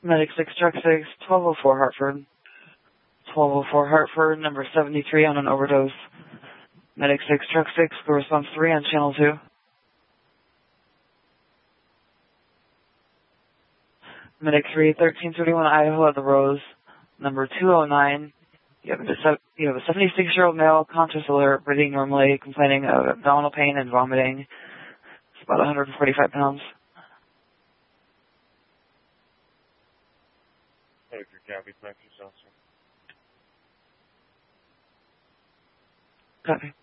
Medic 6, Truck 6, 1204 Hartford. 1204 Hartford, number 73 on an overdose. Medic 6, Truck 6, go response 3 on channel 2. Medic 3, 1331 Idaho at the Rose, number 209. You have a 76-year-old male, conscious alert, breathing normally, complaining of abdominal pain and vomiting. It's about 145 pounds. Medic 3, copy, 5 yourself, sir. Copy.